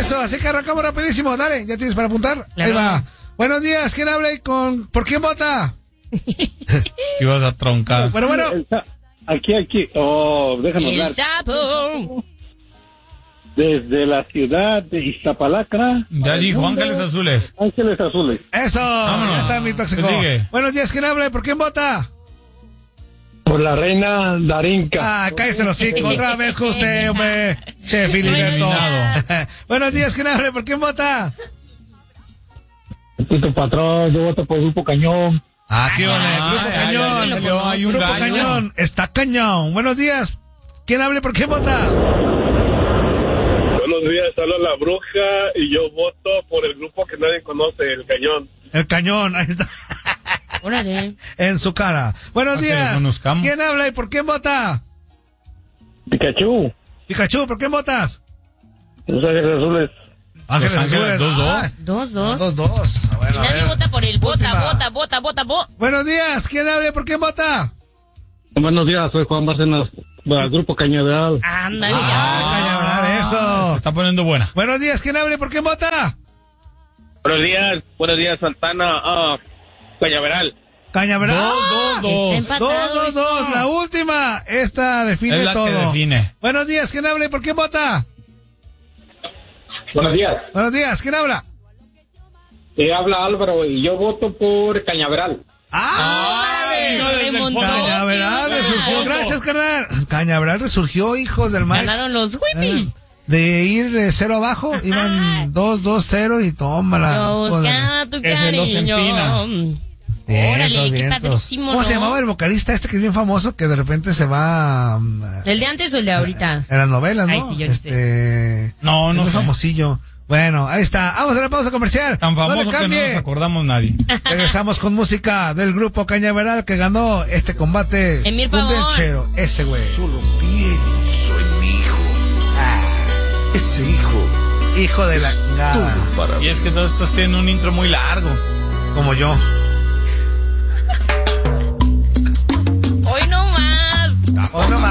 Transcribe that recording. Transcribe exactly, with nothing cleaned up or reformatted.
Eso, así que arrancamos rapidísimo. Dale, ¿ya tienes para apuntar? Claro. Ahí va. Buenos días, ¿quién habla y con... ¿Por quién vota? Ibas a troncar. Bueno, bueno. Aquí, aquí. Oh, déjame El hablar. sapo. Desde la ciudad de Iztapalacra. Ya dijo, Ángeles Azules. Ángeles Azules. Eso, Vámonos. ya está mi tóxico. Sigue. Buenos días, ¿quién habla y por quién vota? Por la reina Darinka. Ah, cállese los hocico, otra vez con usted, hombre. Che, Filiberto. Buenos días, ¿quién habla y por quién vota? Tu patrón, yo voto por el Grupo Cañón. Ah, qué Ah, ole, Grupo ya, Cañón. ya, ya, ya, hay un Grupo gallo. Cañón, está cañón. Buenos días, ¿quién habla y por quién vota? Buenos días, habla la bruja y yo voto por el grupo que nadie conoce, el Cañón. El Cañón, ahí está. Órale. En su cara. Buenos Para que días. lo conozcamos. ¿Quién habla y por quién vota? Pikachu. Pikachu, ¿por quién votas? Los Ángeles Azules. Ángeles Ángeles, Azules. dos, dos. Ah, Dos, dos. dos, dos. A ver, Y a nadie ver. vota por el vota, Última. vota, vota, vota, vota. Buenos días. ¿Quién habla y por quién vota? Buenos días, soy Juan Bárcenas, del Grupo Cañaveral. Ándale, Ah, ya. Cañaveral, Se eso. está poniendo buena. Buenos días. ¿Quién habla y por quién vota? Buenos días, buenos días, Santana, ah, Cañaveral. Cañaveral. Dos, ¡Ah! dos, Está dos. empatado Dos, dos, esto. dos. La última. Esta define Es la todo. que define. Buenos días. ¿Quién habla y por quién vota? Buenos días. Buenos días. ¿Quién habla? Te habla Álvaro y yo voto por Cañaveral. ¡Ah! Órale, no, desde el remontó, Cañaveral qué resurgió. onda. Gracias, carnal. Cañaveral resurgió, hijos del maíz. Ganaron los Whippy. De ir eh, cero abajo, iban dos, dos, cero y tómala. Yo buscaba tu Que se los empina. cariño. Vientos, Órale, qué vientos. padrísimo, ¿Cómo ¿no? se llamaba el vocalista este que es bien famoso que de repente se va um, ¿El de antes o el de ahorita? en las novelas, ¿no? Ay, sí, yo ni este, No, es no muy sé. famosillo. Bueno, ahí está. Vamos a la pausa comercial. Tan No famoso le que no cambie. nos acordamos nadie. Regresamos con música del grupo Cañaveral que ganó este combate. Emir Un Pavón. ranchero, ese güey. Solo pienso en mi hijo. Ah, Ese hijo. hijo de la chingada. Todo para Y es que todos estos tienen un intro muy largo. Como yo. Hoy no más. Hoy no más.